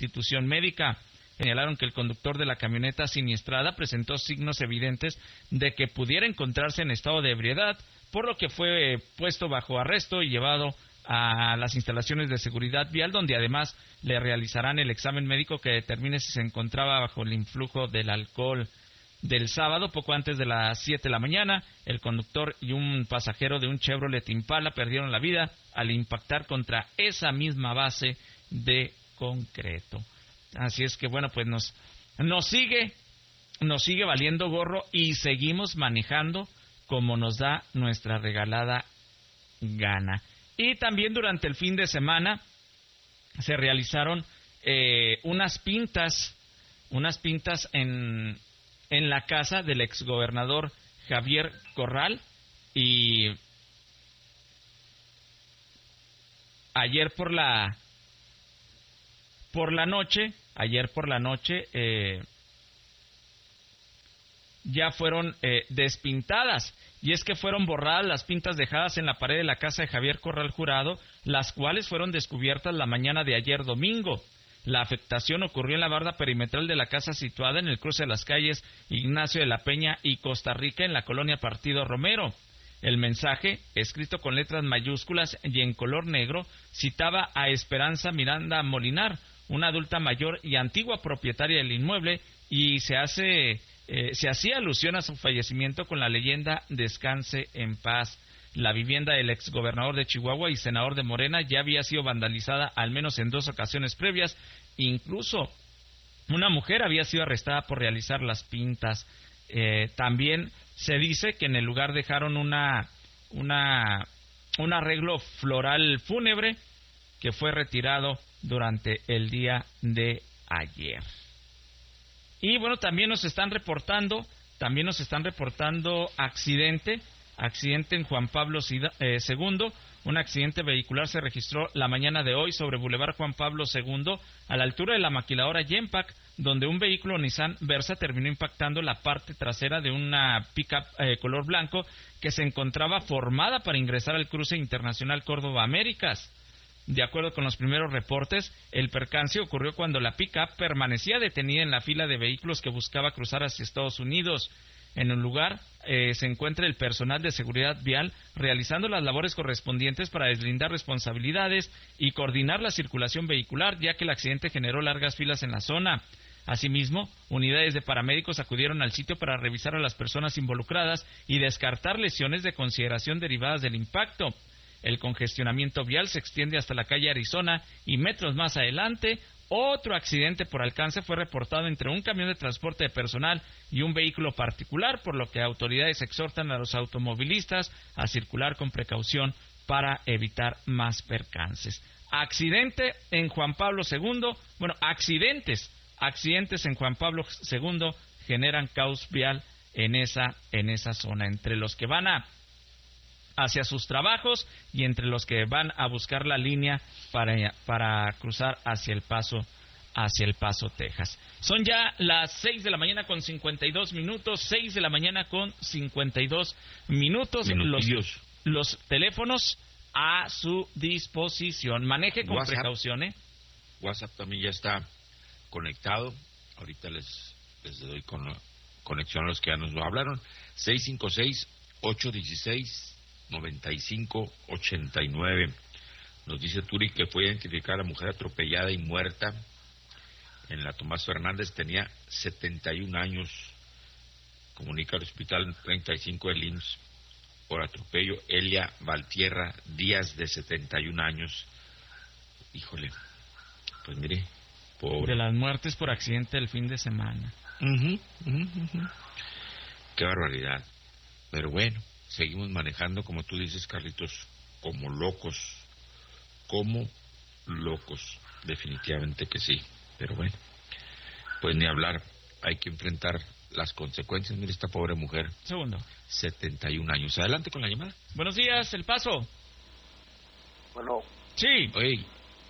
institución médica. Señalaron que el conductor de la camioneta siniestrada presentó signos evidentes de que pudiera encontrarse en estado de ebriedad, por lo que fue puesto bajo arresto y llevado a las instalaciones de seguridad vial, donde además le realizarán el examen médico que determine si se encontraba bajo el influjo del alcohol. Del sábado, poco antes de las 7 de la mañana, el conductor y un pasajero de un Chevrolet Impala perdieron la vida al impactar contra esa misma base de concreto. Así es que bueno, pues nos sigue valiendo gorro y seguimos manejando como nos da nuestra regalada gana. Y también durante el fin de semana se realizaron unas pintas en la casa del exgobernador Javier Corral, y ayer por la noche ya fueron despintadas, y es que fueron borradas las pintas dejadas en la pared de la casa de Javier Corral Jurado, las cuales fueron descubiertas la mañana de ayer domingo. La afectación ocurrió en la barda perimetral de la casa situada en el cruce de las calles Ignacio de la Peña y Costa Rica en la colonia Partido Romero. El mensaje, escrito con letras mayúsculas y en color negro, citaba a Esperanza Miranda Molinar, una adulta mayor y antigua propietaria del inmueble, y se hacía alusión a su fallecimiento con la leyenda "Descanse en paz". La vivienda del exgobernador de Chihuahua y senador de Morena ya había sido vandalizada al menos en 2 ocasiones previas. Incluso una mujer había sido arrestada por realizar las pintas. También se dice que en el lugar dejaron un arreglo floral fúnebre que fue retirado durante el día de ayer. Y bueno, también nos están reportando accidente en Juan Pablo II. Un accidente vehicular se registró la mañana de hoy sobre Boulevard Juan Pablo II, a la altura de la maquiladora Yenpac, donde un vehículo Nissan Versa terminó impactando la parte trasera de una pick-up color blanco que se encontraba formada para ingresar al cruce internacional Córdoba Américas. De acuerdo con los primeros reportes, el percance ocurrió cuando la pick-up permanecía detenida en la fila de vehículos que buscaba cruzar hacia Estados Unidos. En el lugar se encuentra el personal de seguridad vial realizando las labores correspondientes para deslindar responsabilidades y coordinar la circulación vehicular, ya que el accidente generó largas filas en la zona. Asimismo, unidades de paramédicos acudieron al sitio para revisar a las personas involucradas y descartar lesiones de consideración derivadas del impacto. El congestionamiento vial se extiende hasta la calle Arizona y metros más adelante. Otro accidente por alcance fue reportado entre un camión de transporte de personal y un vehículo particular, por lo que autoridades exhortan a los automovilistas a circular con precaución para evitar más percances. Accidente en Juan Pablo II. Bueno, accidentes en Juan Pablo II generan caos vial en esa zona, entre los que van hacia sus trabajos y entre los que van a buscar la línea para cruzar hacia El Paso, Texas. Son ya las 6 de la mañana con 52 minutos, 6 de la mañana con 52 minutos. Los teléfonos a su disposición. Maneje con precaución, WhatsApp también ya está conectado. Ahorita les doy conexión a los que ya nos lo hablaron. 656-816-9589. Nos dice Turi que fue a identificar a la mujer atropellada y muerta en la Tomás Fernández. Tenía 71 años. Comunica al hospital 35 del IMSS por atropello. Elia Valtierra Díaz, de 71 años. Híjole, pues mire, pobre. De las muertes por accidente del fin de semana. Qué barbaridad. Pero bueno, seguimos manejando, como tú dices, Carlitos, como locos, definitivamente que sí. Pero bueno, pues ni hablar, hay que enfrentar las consecuencias. Mira esta pobre mujer. Segundo. 71 años. Adelante con la llamada. Buenos días, El Paso. Bueno. Sí. Oye.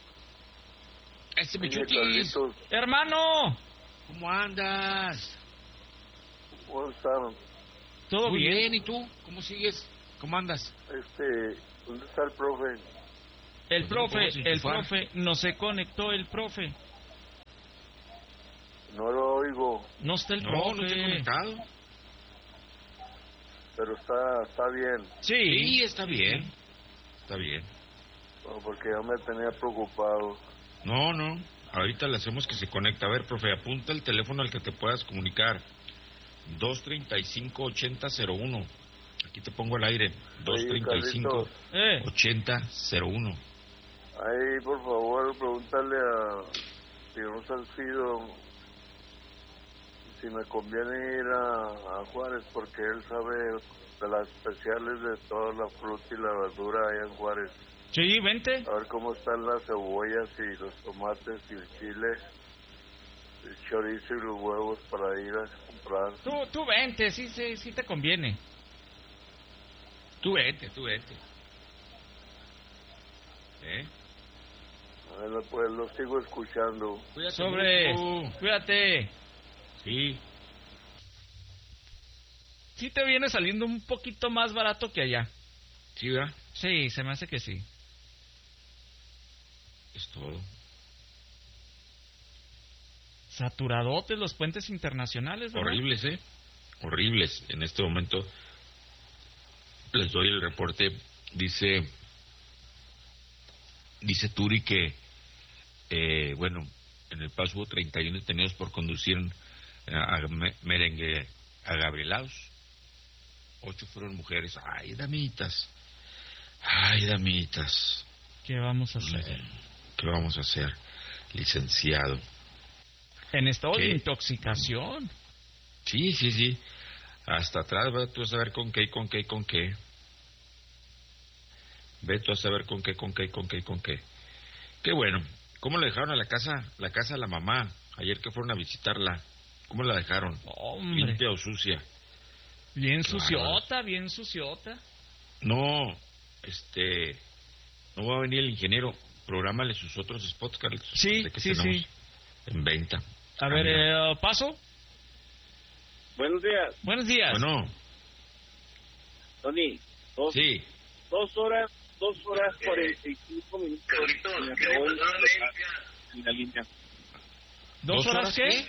Michuquis. Hermano. ¿Cómo andas? ¿Cómo están? ¿Todo Muy bien? bien, ¿y tú? ¿Cómo sigues? ¿Cómo andas? ¿Dónde está el profe? El profe no se conectó, el profe. No lo oigo, No está el No, profe. no te he conectado. pero está bien. Sí, está bien. Está bien. No, porque ya me tenía preocupado. No. Ahorita le hacemos que se conecte. A ver, profe, apunta el teléfono al que te puedas comunicar. 235-8001. Aquí te pongo al aire. Oye, Carlitos, 235-8001. ahí, por favor, pregúntale a Señor Salcido si me conviene ir a Juárez, porque él sabe de las especiales de toda la fruta y la verdura allá en Juárez. Sí, vente. A ver cómo están las cebollas y los tomates y el chile, el chorizo y los huevos para ir a comprar. Tú vente, sí te conviene. Tú vete. Bueno, pues lo sigo escuchando. Cuídate Sobre, mucho. cuídate. Sí. Sí te viene saliendo un poquito más barato que allá. Sí, ¿verdad? Sí, se me hace que sí. Es todo. Saturadotes los puentes internacionales, ¿verdad? Horribles, ¿eh? Horribles. En este momento les doy el reporte. Dice Turi que, bueno, en El Paso hubo 31 detenidos por conducir merengue agabrielados. 8 fueron mujeres. Ay, damitas. ¿Qué vamos a hacer? ¿Qué vamos a hacer, licenciado? En estado de ¿Qué? intoxicación. Sí. Hasta atrás, ve tú a saber con qué. Ve tú a saber con qué. Qué bueno. ¿Cómo le dejaron a la casa a la mamá? Ayer que fueron a visitarla. ¿Cómo la dejaron? Hombre, ¿Limpia o sucia? bien Qué suciota, bien suciota. No, no va a venir el ingeniero. Prográmale sus otros spots, Carlos. Sí, de que sí. tenemos en venta. A ver, Mira. paso. Buenos días, Buenos días. Bueno, Tony. sí. 2 horas 45 minutos. Me acabó en la línea. ¿Dos horas qué?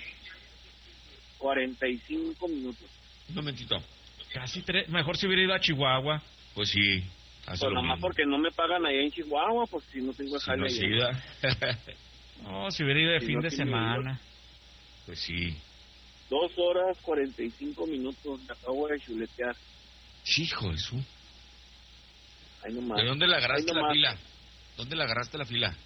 45 minutos. Un momentito. Casi 3. Mejor si hubiera ido a Chihuahua. Pues sí. Hace Pues lo nada más mismo. porque no me pagan allá en Chihuahua, pues si no tengo Si jale no allá. sí, ¿verdad? No, si hubiera ido de Si fin no de tiene semana. Pues sí. 2 horas 45 minutos. Me acabo de chuletear. Hijo de su. Ahí nomás. ¿De dónde la Ahí agarraste la nomás. fila? ¿Dónde la agarraste la fila?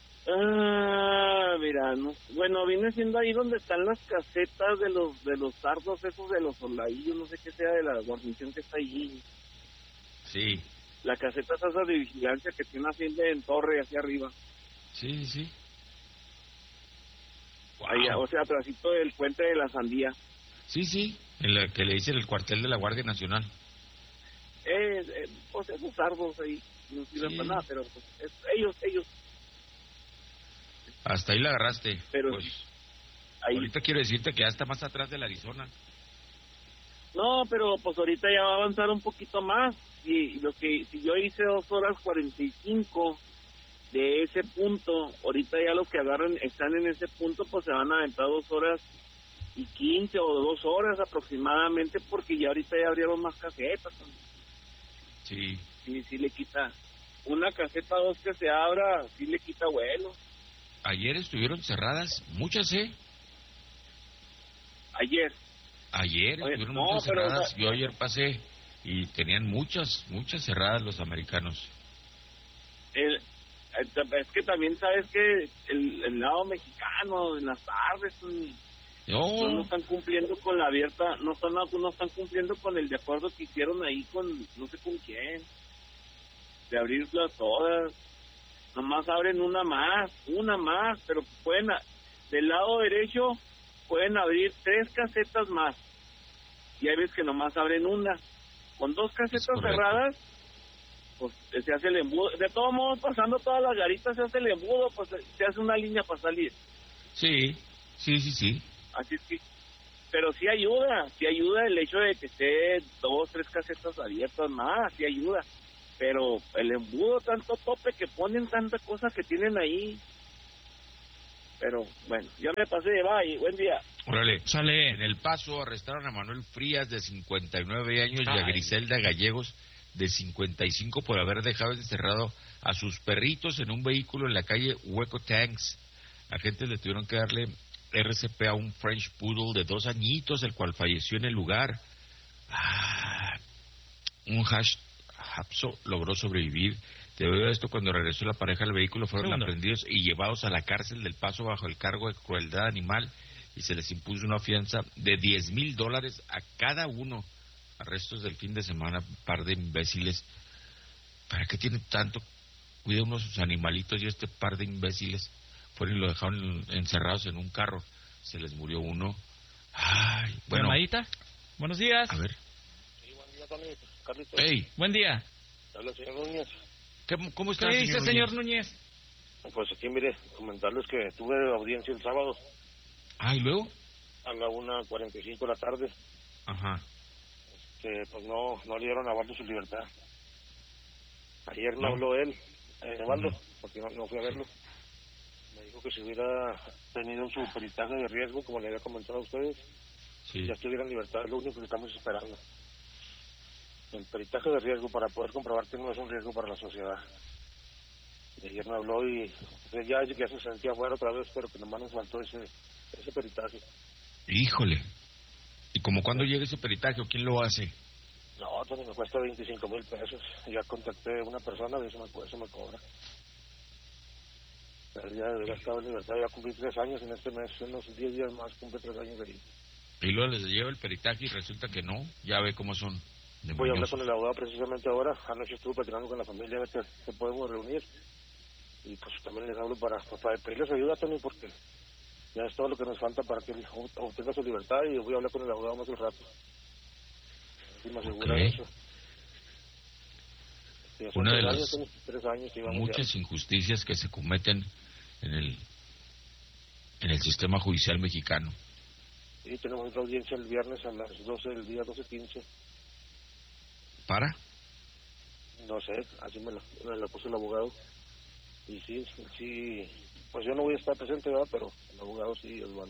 Mira, no. Bueno, viene siendo ahí donde están las casetas de los sardos esos de los soldadillos, no sé qué sea de la guarnición que está allí. Sí. La caseta esa de vigilancia que tiene así en torre hacia arriba. Sí. Ahí, o sea, atrásito del puente de la Sandía. Sí. En la que le dicen el cuartel de la Guardia Nacional. Pues esos sardos ahí, no sirven Sí. para nada, pero pues, ellos. Hasta ahí la agarraste. Pero pues, ahí. ahorita quiero decirte que ya está más atrás del Arizona. No, pero pues ahorita ya va a avanzar un poquito más. Y si yo hice 2 horas 45 de ese punto, ahorita ya los que agarran están en ese punto, pues se van a aventar 2 horas y 15 o 2 horas aproximadamente, porque ya ahorita ya abrieron más casetas. Sí. Sí le quita. Una caseta 2 que se abra, sí le quita vuelo. Ayer estuvieron cerradas muchas, Ayer. Ayer Oye, estuvieron no, muchas pero, cerradas. o sea, Yo ayer pasé y tenían muchas cerradas los americanos. Es que también sabes que el lado mexicano en las tardes no están cumpliendo con la abierta, no están cumpliendo con el de acuerdo que hicieron ahí con no sé con quién, de abrirlas todas. Nomás abren una más, pero pueden, del lado derecho pueden abrir 3 casetas más, y hay veces que nomás abren una. Con 2 casetas cerradas, pues se hace el embudo. De todos modos, pasando todas las garitas se hace el embudo, pues se hace una línea para salir. Sí. Así es que, pero sí ayuda el hecho de que esté 2, 3 casetas abiertas más, sí ayuda. Pero el embudo, tanto tope que ponen, tanta cosa que tienen ahí. Pero bueno, ya me pasé, bye, buen día. Órale, sale. En El Paso arrestaron a Manuel Frías, de 59 años, y a Griselda Gallegos, de 55, por haber dejado encerrado a sus perritos en un vehículo en la calle Hueco Tanks. Agentes le tuvieron que darle RCP a un French Poodle de 2 añitos, el cual falleció en el lugar. Un Hapso logró sobrevivir. Debido a esto, cuando regresó la pareja al vehículo, fueron aprendidos y llevados a la cárcel del Paso bajo el cargo de crueldad animal, y se les impuso una fianza de $10,000 a cada uno. Arrestos del fin de semana, par de imbéciles. ¿Para qué tienen tanto? Cuida uno sus animalitos, y este par de imbéciles fueron y lo dejaron encerrados en un carro. Se les murió uno. Ay, bueno. ¿Llamadita? Buenos días. A ver. Sí, buen día, Carlitos. Hey. Buen día. Habla el señor Núñez. ¿Cómo está, ¿Qué dice, señor Núñez? Pues aquí, mire, comentarles que tuve audiencia el sábado. ¿Y luego? A la 1:45 de la tarde. Ajá. Pues no le dieron a Waldo su libertad. Ayer me habló él, Waldo, porque no fui a verlo. Me dijo que si hubiera tenido su peritaje de riesgo, como le había comentado a ustedes, ya estuviera en libertad. Es lo único que estamos esperando. El peritaje de riesgo, para poder comprobar que no es un riesgo para la sociedad. Y ayer me habló y ya se sentía fuera otra vez, pero que nomás nos faltó ese peritaje. Híjole. ¿Y como cuándo llega ese peritaje o quién lo hace? No, entonces me cuesta 25,000 pesos. Ya contacté a una persona y eso me cobra. Pero ya debería estar en libertad. Ya cumplí 3 años en este mes. En unos 10 días más cumple 3 años de ahí. Y luego les lleva el peritaje y resulta que no. Ya ve cómo son. Voy a hablar con el abogado precisamente ahora. Anoche estuve platicando con la familia, a ver que podemos reunir. Y pues también les hablo para pedirles ayuda, Tony, porque ya es todo lo que nos falta para que él obtenga su libertad, y voy a hablar con el abogado más un rato. Así me asegura de eso. Una de las 3 años, muchas injusticias que se cometen en el sistema judicial mexicano. Sí, tenemos otra audiencia el viernes a las 12 del día, 12:15. ¿Para? No sé, así me lo puso el abogado. Y sí, pues yo no voy a estar presente, ¿verdad? Pero el abogado sí, Osvaldo.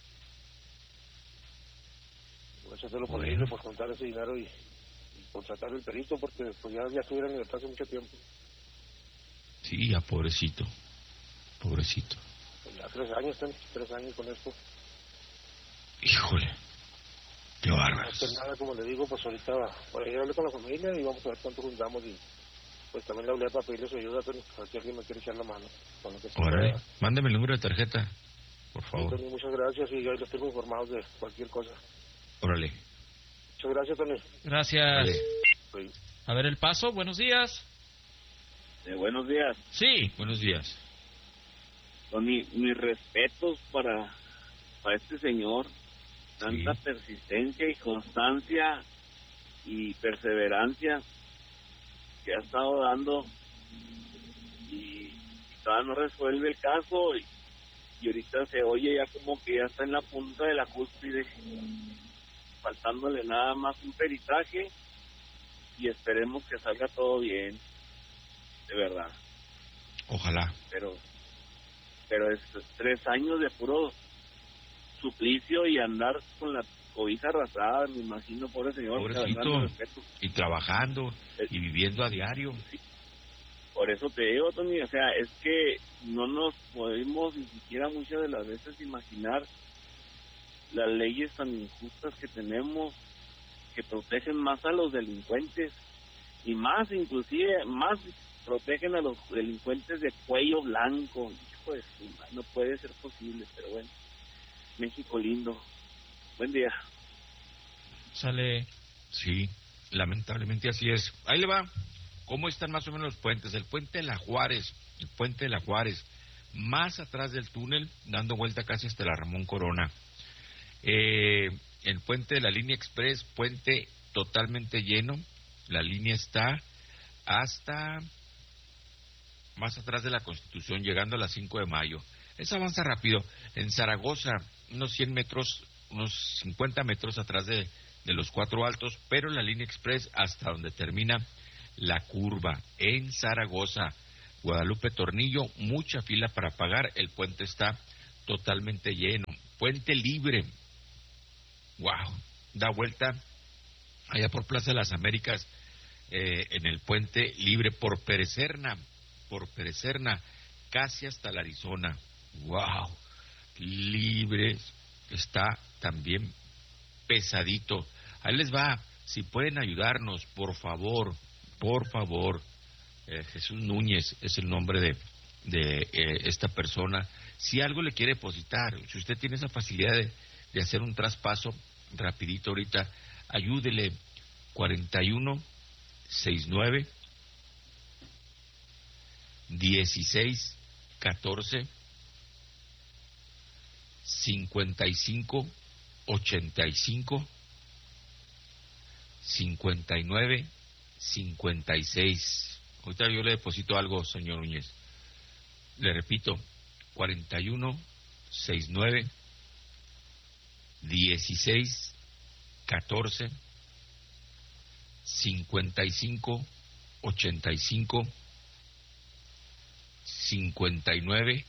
Voy a hacerlo por ello, por contar ese dinero y contratar el perito, porque pues ya estuviera en libertad hace mucho tiempo. Sí, ya pobrecito. Pues ya 3 años, 3 años con esto. Híjole, qué bárbaro. No sé nada, como le digo, pues ahorita por ahí hablé con la familia y vamos a ver cuánto juntamos, y pues también le hablé para pedirle su ayuda, pero a ver si alguien me quiere echar la mano con lo que sea. Órale, mándeme el número de tarjeta, por favor. Sí, Tony, muchas gracias, y yo los tengo informados de cualquier cosa. Órale. Muchas gracias, Tony. Gracias. Sí. A ver, El Paso, buenos días. Buenos días. Sí. Buenos días. Tony, mis respetos para este señor. Tanta persistencia y constancia y perseverancia que ha estado dando, y todavía no resuelve el caso, y ahorita se oye ya como que ya está en la punta de la cúspide, faltándole nada más un peritaje, y esperemos que salga todo bien, de verdad. Ojalá. Pero es 3 años de puro suplicio y andar con la cobija arrasada, me imagino, pobre señor. Pobrecito, y trabajando y viviendo a diario. Sí. Por eso te digo, Tony, o sea, es que no nos podemos ni siquiera muchas de las veces imaginar las leyes tan injustas que tenemos, que protegen más a los delincuentes, y más, inclusive, más protegen a los delincuentes de cuello blanco. Hijo de su madre, no puede ser posible, pero bueno. México lindo. Buen día. Sale. Sí, lamentablemente así es. Ahí le va. ¿Cómo están más o menos los puentes? El puente de la Juárez, más atrás del túnel, dando vuelta casi hasta la Ramón Corona. El puente de la línea Express, puente totalmente lleno. La línea está hasta más atrás de la Constitución, llegando a las 5 de mayo. Eso avanza rápido. En Zaragoza, unos 100 metros, unos 50 metros atrás de los 4 Altos, pero la línea Express hasta donde termina la curva. En Zaragoza, Guadalupe Tornillo, mucha fila para pagar. El puente está totalmente lleno. Puente libre. Wow. Da vuelta allá por Plaza de las Américas, en el puente libre por Perecerna, casi hasta la Arizona. Wow. Libre. Está también pesadito. Ahí les va. Si pueden ayudarnos, por favor. Jesús Núñez es el nombre de esta persona. Si algo le quiere depositar, si usted tiene esa facilidad de hacer un traspaso rapidito ahorita, ayúdele. 41 69 16 14 55 85 59 56. Ahorita yo le deposito algo, señor Núñez. Le repito, 41 69 16 14 55 85 59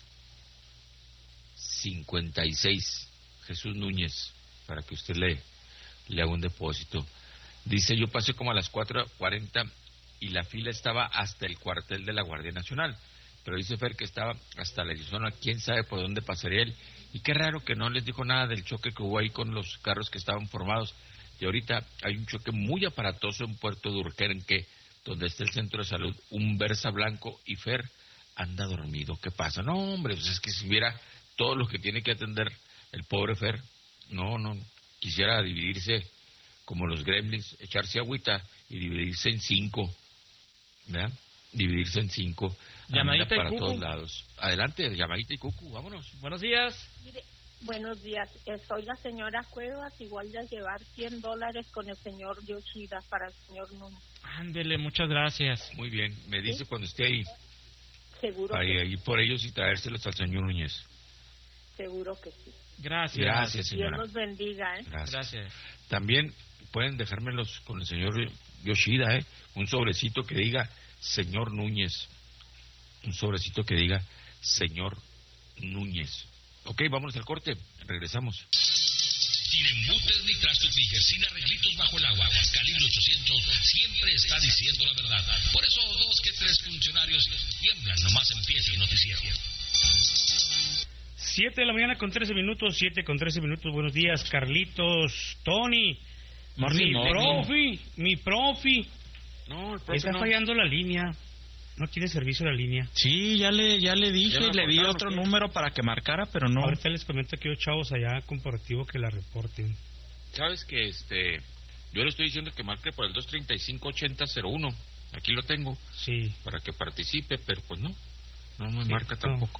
56. Jesús Núñez, para que usted le haga un depósito. Dice, yo pasé como a las 4:40 y la fila estaba hasta el cuartel de la Guardia Nacional. Pero dice Fer que estaba hasta la Arizona, quién sabe por dónde pasaría él. Y qué raro que no les dijo nada del choque que hubo ahí con los carros que estaban formados. Y ahorita hay un choque muy aparatoso en Puerto Durquenque, donde está el centro de salud, un Versa blanco, y Fer anda dormido. ¿Qué pasa? No, hombre, pues es que si viera todo lo que tiene que atender el pobre Fer, no, quisiera dividirse como los gremlins, echarse agüita y dividirse en 5, ¿verdad? Dividirse en 5. Llamadita para y todos lados. Adelante, llamadita y cucu, vámonos. Buenos días. Mire, buenos días. Soy la señora Cuevas, igual de llevar $100 con el señor Yoshida para el señor Núñez. Ándele, muchas gracias. Muy bien, me dice cuando esté ahí. Seguro para que ir por ellos y traérselos al señor Núñez. Seguro que sí. Gracias, señora. Dios los bendiga, Gracias. También pueden dejármelos con el señor Yoshida, un sobrecito que diga señor Núñez. Un sobrecito que diga señor Núñez. Ok, vámonos al corte, regresamos. Sin embutes ni trastos ni sin arreglitos bajo el agua. Calibre 800 siempre está diciendo la verdad. Por eso 2 que 3 funcionarios tiemblan, nomás empieza el noticiero. 7 de la mañana con 13 minutos, 7 con 13 minutos. Buenos días, Carlitos, Tony, mi profi. No, el profe está fallando la línea. No tiene servicio la línea. Sí, ya le dije, le di otro número para que marcara, pero no. Ahorita les comento que hay chavos allá corporativo que la reporten. Sabes que yo le estoy diciendo que marque por el 235-8001. Aquí lo tengo. Sí. Para que participe, pero pues no me marca tampoco.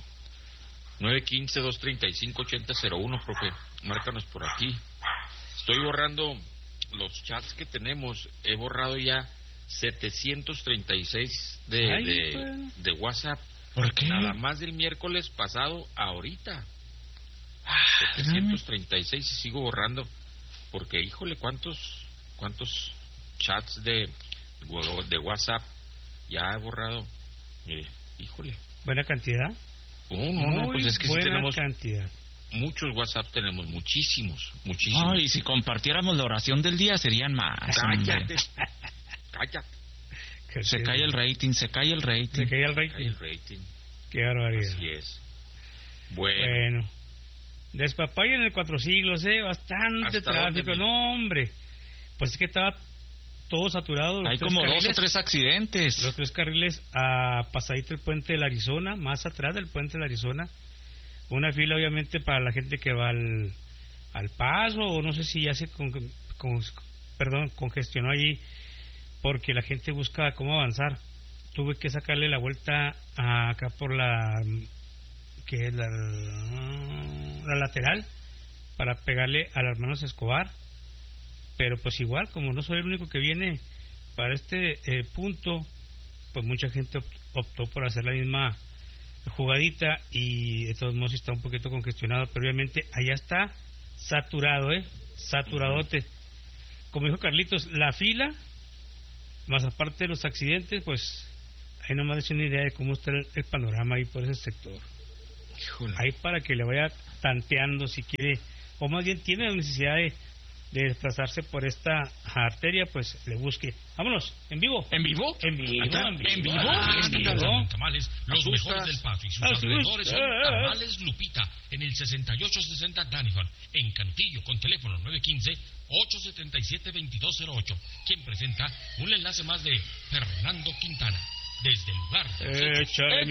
915-235-8001, profe. Márcanos por aquí. Estoy borrando los chats que tenemos. He borrado ya 736 de WhatsApp. ¿Por qué? Nada más del miércoles pasado ahorita. 736 y sigo borrando. Porque, híjole, ¿cuántos chats de WhatsApp ya he borrado? Híjole. ¿Buena cantidad? No, pues es que sí tenemos cantidad. Muchos WhatsApp, tenemos muchísimos. Ay, si compartiéramos la oración del día serían más. Cállate. Se cae el rating. Qué barbaridad. Así es. Bueno. Despapaya en el 4 siglos, bastante tráfico. No, hombre. Pues es que estaba todo saturado. Hay como 2 o 3 accidentes. Los 3 carriles a pasadito el puente de la Arizona, más atrás del puente de la Arizona. Una fila, obviamente, para la gente que va al paso, o no sé si ya se congestionó allí, porque la gente busca cómo avanzar. Tuve que sacarle la vuelta acá por la lateral para pegarle al hermano Escobar, pero pues igual, como no soy el único que viene para este punto, pues mucha gente optó por hacer la misma jugadita, y de todos modos está un poquito congestionado, pero obviamente allá está saturado, saturadote. Como dijo Carlitos, la fila, más aparte de los accidentes, pues ahí nomás es una idea de cómo está el panorama ahí por ese sector. Ahí para que le vaya tanteando si quiere, o más bien tiene la necesidad de desplazarse por esta arteria, pues le busque. Vámonos, en vivo. ¿En vivo? En vivo. En vivo. Tamales, los mejores del paso y sus alrededores son Tamales Lupita, en el 6860 Danifan, en Cantillo, con teléfono 915-877-2208. Quien presenta un enlace más de Fernando Quintana, desde el lugar. Échale,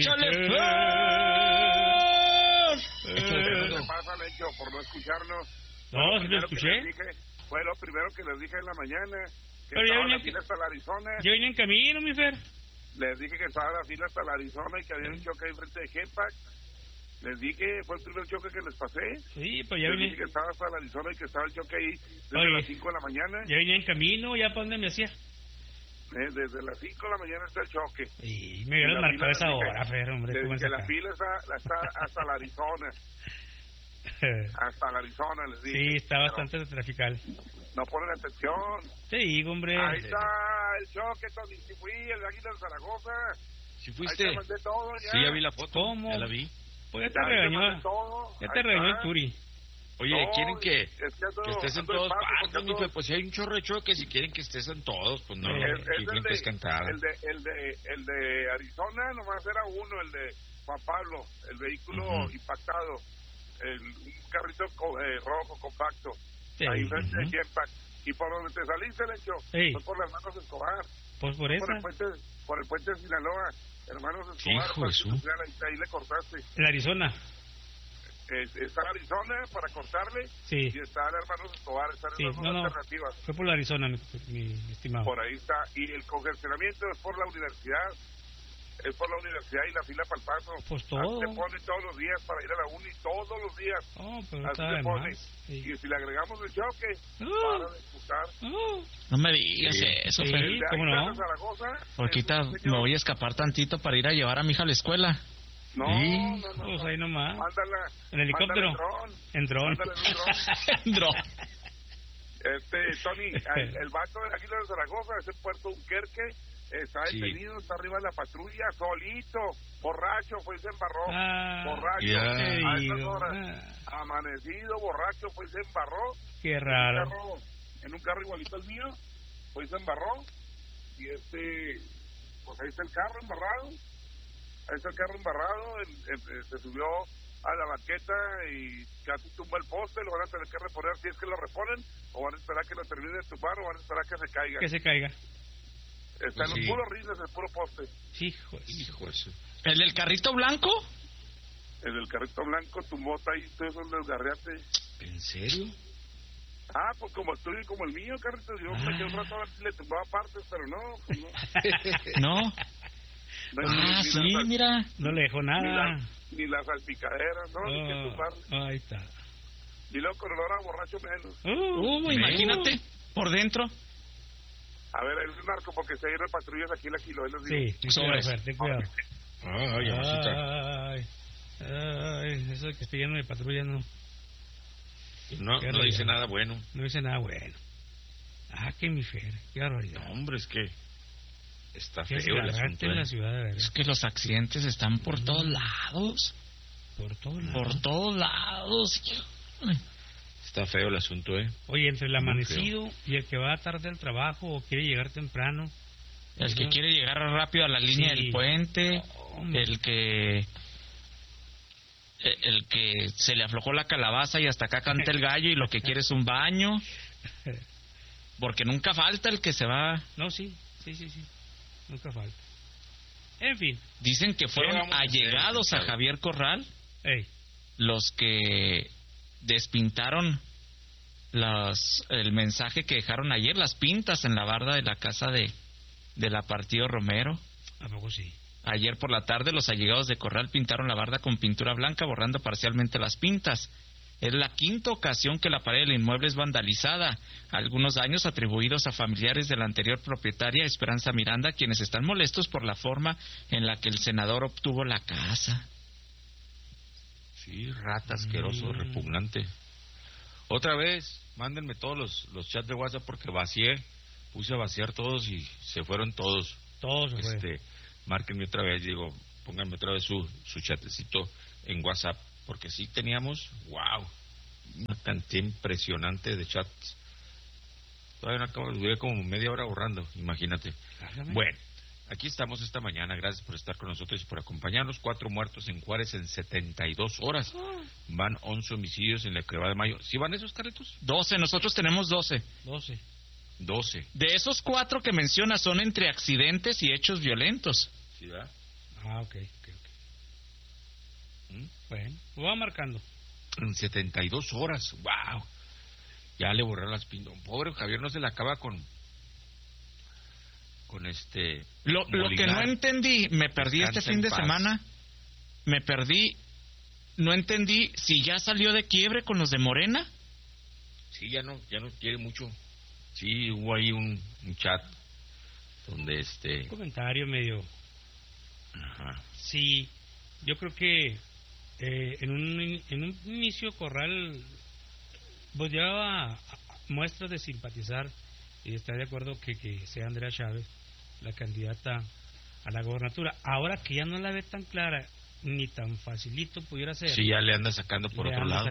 ¿Qué pasa, Lecho, por no escucharnos? No, sí lo escuché. Fue lo primero que les dije en la mañana. Que pero estaba la fila hasta la Arizona. Yo vine en camino, mi Fer. Les dije que estaba la fila hasta la Arizona y que había un choque ahí frente de Genpack. Les dije, fue el primer choque que les pasé. Sí, pues ya les vine. dije que estaba hasta la Arizona y que estaba el choque ahí desde las 5 de la mañana. Ya vine en camino, ya para dónde me hacía. Desde las 5 de la mañana está el choque. Y me hubieras marcado esa hora, Fer, hombre. Que la fila está hasta la Arizona. Hasta la Arizona, les dije. Sí, está bastante trafical. No ponen atención. Te digo, hombre. Ahí está el choque, Tony. Si fui, el de Águila de Zaragoza. ¿Si fuiste? Ahí te mandé todo, ya. Sí, ya vi la foto. ¿Cómo? Ya la vi. Pues ya te regañó. Ya te regañó el Turi. Oye, no, ¿quieren que estés en todas partes, mi Pues si hay un chorro de choques, si quieren que estés en todos, pues no, es quieren que es cantada. El de Arizona nomás era uno, el de Juan Pablo, el vehículo impactado, un carrito rojo compacto, ahí frente de Genpack. Y por donde te saliste, Lecho, fue por las Hermanos Escobar. Pues por eso. Por el puente de Sinaloa, Hermanos Escobar. Ahí le cortaste. En Arizona. Está en Arizona para cortarle, sí. Y está en Hermanos Escobar, están en las dos alternativas. Fue por la Arizona, mi estimado. Por ahí está, y el congestionamiento es por la universidad, y la fila para el paso. Pues todo. Se pone todos los días para ir a la uni, todos los días. Oh, pero así se pone. Sí. Y si le agregamos el choque, para de disputar. No me digas eso, Fer. ¿Cómo no? Porque ahorita me voy a escapar tantito para ir a llevar a mi hija a la escuela. No, pues ahí nomás. Mándala. ¿En helicóptero? En dron. En dron. Tony, el vato de aquí de Zaragoza, ese Puerto Dunkerque, está detenido, está arriba de la patrulla, solito, borracho, fue y se embarró. Borracho, a esas horas, amanecido, borracho, fue y se embarró. Qué raro. En un carro igualito al mío, fue y se embarró. Y pues ahí está el carro embarrado. Se subió a la banqueta y casi tumba el poste, lo van a tener que reponer si es que lo reponen, o van a esperar que lo termine de tumbar, o van a esperar que se caiga. Que se caiga. Están los puros rines, el puro poste. Hijo eso. ¿El del carrito blanco? El del carrito blanco tumbó ahí, todo eso desgarriate. ¿En serio? Pues como el tuyo y como el mío, carrito, yo me quedé un rato a ver si le tumbaba partes, pero no, pues no. No. Sí, mira. No le dejó nada. Ni las salpicaderas, ¿no? Ni que tumbarle. Ahí está. Y luego con olor a borracho menos. Imagínate, por dentro. A ver, es un narco porque se hay patrullas aquí en la Kilo. Sí, ten cuidado. Ay, eso de que esté lleno de patrullas no dice nada bueno. No dice nada bueno. Que mi Fer, qué barbaridad. No, hombre, es que está feo el asunto. En la ciudad, de verdad. Es que los accidentes están por todos lados. Por todos lados. Está feo el asunto, Oye, entre el amanecido y el que va tarde al trabajo o quiere llegar temprano. El que quiere llegar rápido a la línea del puente. El que se le aflojó la calabaza y hasta acá canta el gallo y lo que quiere es un baño. Porque nunca falta el que se va. No, sí. Nunca falta. En fin. Dicen que fueron allegados a Javier Corral los que despintaron el mensaje que dejaron ayer, las pintas en la barda de la casa de la Partido Romero. ¿A poco sí? Ayer por la tarde los allegados de Corral pintaron la barda con pintura blanca, borrando parcialmente las pintas. Es la quinta ocasión que la pared del inmueble es vandalizada. Algunos daños atribuidos a familiares de la anterior propietaria, Esperanza Miranda, quienes están molestos por la forma en la que el senador obtuvo la casa. Sí, rata, asqueroso, repugnante. Otra vez, mándenme todos los chats de WhatsApp porque puse a vaciar todos y se fueron todos. Todos se fueron. Márquenme otra vez, pónganme otra vez su chatecito en WhatsApp, porque sí teníamos, una cantidad impresionante de chats. Todavía no acabo, duré como media hora borrando, imagínate. Bueno, aquí estamos esta mañana, gracias por estar con nosotros y por acompañarnos. 4 muertos en Juárez en 72 horas. Van 11 homicidios en la Cueva de Mayo. ¿Sí van esos, Carlitos? 12, nosotros tenemos 12. 12. De esos 4 que mencionas son entre accidentes y hechos violentos. ¿Sí, verdad? Ok. Bueno, lo va marcando. En 72 horas, ya le borraron las pintas. Pobre Javier, no se le acaba con Lo que no entendí, me perdí este fin de semana. No entendí si ya salió de quiebre con los de Morena. Sí, ya no quiere mucho. Sí, hubo ahí un chat donde un comentario medio. Ajá. Sí, yo creo que en un inicio Corral pues llevaba muestras de simpatizar y estar de acuerdo que sea Andrea Chávez la candidata a la gobernatura. Ahora que ya no la ve tan clara ni tan facilito pudiera ser. Sí, ya le anda sacando por otro lado.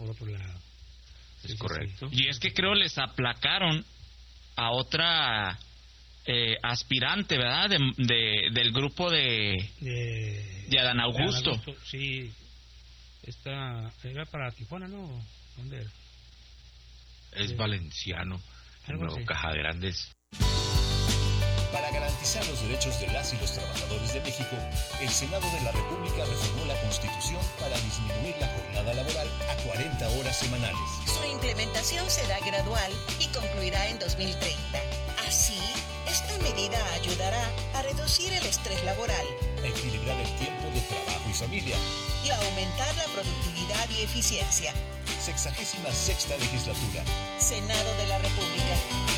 Es correcto. Sí. Y es que creo les aplacaron a otra aspirante, ¿verdad? Del grupo de Adán Augusto. Sí. Esta era para Tijuana, ¿no? ¿Dónde era? Es valenciano, Nuevo Caja Grandes. Para garantizar los derechos de las y los trabajadores de México, el Senado de la República reformó la Constitución para disminuir la jornada laboral a 40 horas semanales. Su implementación será gradual y concluirá en 2030. Así, esta medida ayudará a reducir el estrés laboral, a equilibrar el tiempo de trabajo y familia y a aumentar la productividad y eficiencia. 66ª legislatura. Senado de la República.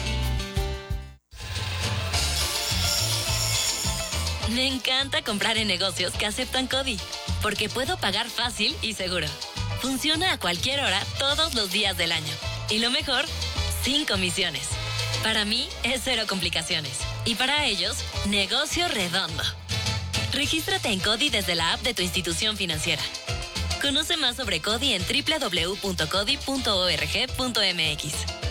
Me encanta comprar en negocios que aceptan CODI, porque puedo pagar fácil y seguro. Funciona a cualquier hora, todos los días del año. Y lo mejor, sin comisiones. Para mí es 0 complicaciones. Y para ellos, negocio redondo. Regístrate en CODI desde la app de tu institución financiera. Conoce más sobre CODI en www.codi.org.mx.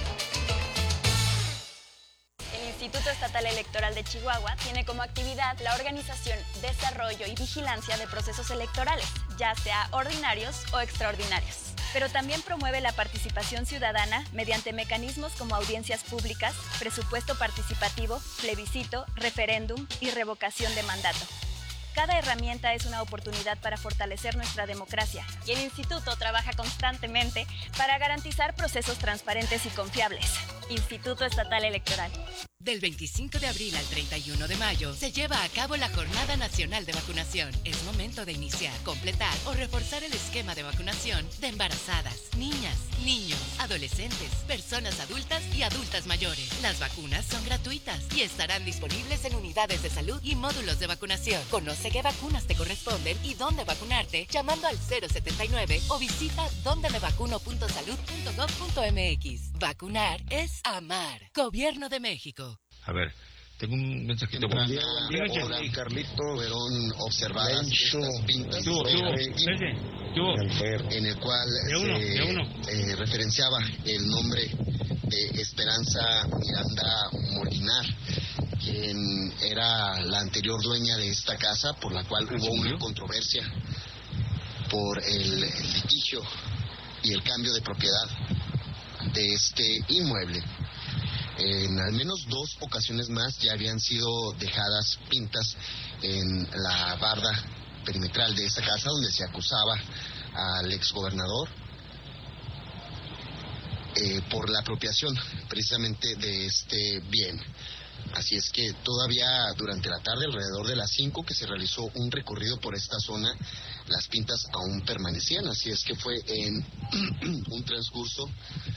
El Instituto Estatal Electoral de Chihuahua tiene como actividad la organización, desarrollo y vigilancia de procesos electorales, ya sea ordinarios o extraordinarios. Pero también promueve la participación ciudadana mediante mecanismos como audiencias públicas, presupuesto participativo, plebiscito, referéndum y revocación de mandato. Cada herramienta es una oportunidad para fortalecer nuestra democracia y el Instituto trabaja constantemente para garantizar procesos transparentes y confiables. Instituto Estatal Electoral. Del 25 de abril al 31 de mayo se lleva a cabo la Jornada Nacional de Vacunación. Es momento de iniciar, completar o reforzar el esquema de vacunación de embarazadas, niñas, niños, adolescentes, personas adultas y adultas mayores. Las vacunas son gratuitas y estarán disponibles en unidades de salud y módulos de vacunación. Conoce qué vacunas te corresponden y dónde vacunarte llamando al 079 o visita dondemevacuno.salud.gov.mx. Vacunar es amar. Gobierno de México. A ver, tengo un mensajito. Hola, Carlito Verón, observadas estas pintas en el cual se referenciaba el nombre de Esperanza Miranda Molinar, quien era la anterior dueña de esta casa, por la cual hubo una controversia por el litigio y el cambio de propiedad de este inmueble. En al menos 2 ocasiones más ya habían sido dejadas pintas en la barda perimetral de esta casa, donde se acusaba al exgobernador por la apropiación precisamente de este bien. Así es que todavía durante la tarde, alrededor de las 5, que se realizó un recorrido por esta zona, las pintas aún permanecían. Así es que fue en un transcurso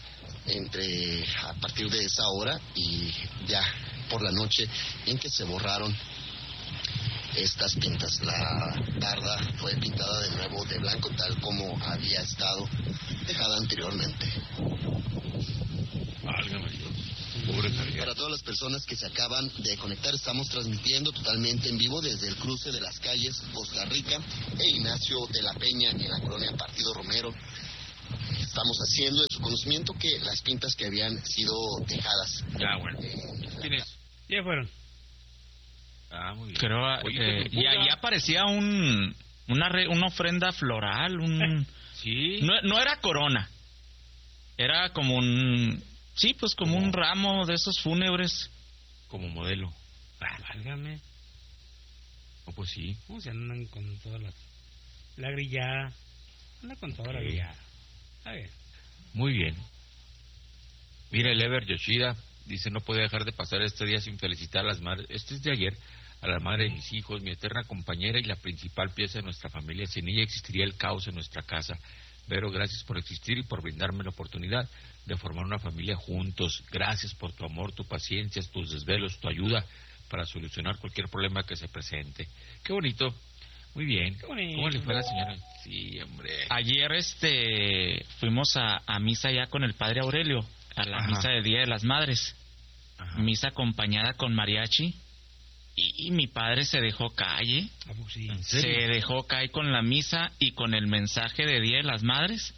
a partir de esa hora y ya por la noche en que se borraron estas pintas. La barda fue pintada de nuevo de blanco, tal como había estado dejada anteriormente. Válgame Dios. Para todas las personas que se acaban de conectar, estamos transmitiendo totalmente en vivo desde el cruce de las calles Costa Rica e Ignacio de la Peña en la colonia Partido Romero. Estamos haciendo de su conocimiento que las pintas que habían sido dejadas. Bueno. ¿Quiénes? Ya fueron. Muy bien. Creo, y ahí aparecía una ofrenda floral, sí. No era corona. Era como como un ramo de esos fúnebres. Como modelo. Válgame. Pues sí. ¿Cómo se andan con todas la grillada? Anda con toda la grillada. A ver. Muy bien. Mira, el Ever Yoshida dice: no puede dejar de pasar este día sin felicitar a las madres. Este es de ayer. A la madre de mis hijos, mi eterna compañera y la principal pieza de nuestra familia. Sin ella existiría el caos en nuestra casa. Vero, gracias por existir y por brindarme la oportunidad de formar una familia juntos. Gracias por tu amor, tu paciencia, tus desvelos, tu ayuda para solucionar cualquier problema que se presente. Qué bonito. Muy bien. ¿Cómo le fue a la señora? Sí, hombre. Ayer fuimos a misa ya con el padre Aurelio, a la misa de Día de las Madres. Misa acompañada con mariachi. Y mi padre se dejó caer. Sí. Se dejó caer con la misa y con el mensaje de Día de las Madres.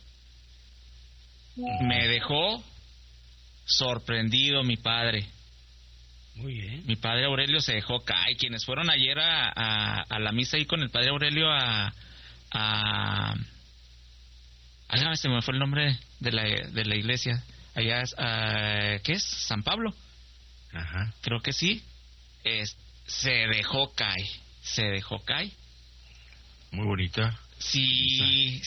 Me dejó sorprendido mi padre. Muy bien. Mi padre Aurelio se dejó caer. Quienes fueron ayer a la misa ahí con el padre Aurelio se me fue el nombre de la iglesia. Allá, ¿qué es? ¿San Pablo? Creo que sí. Se dejó caer. Muy bonita. Sí.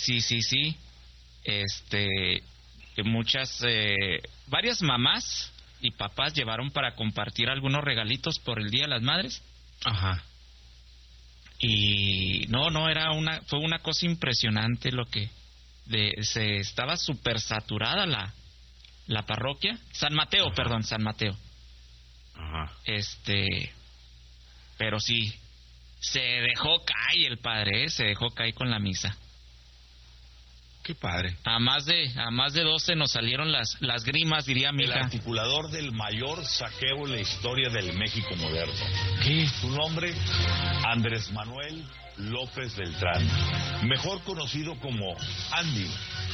Varias mamás y papás llevaron para compartir algunos regalitos por el Día de las Madres. Y fue una cosa impresionante lo que se estaba súper saturada la parroquia. San Mateo. Pero sí, se dejó caer el padre, se dejó caer con la misa. Qué padre. A más de 12 nos salieron las grimas, diría mi hija. El articulador del mayor saqueo en la historia del México moderno. ¿Qué? Su nombre, Andrés Manuel López Beltrán, mejor conocido como Andy.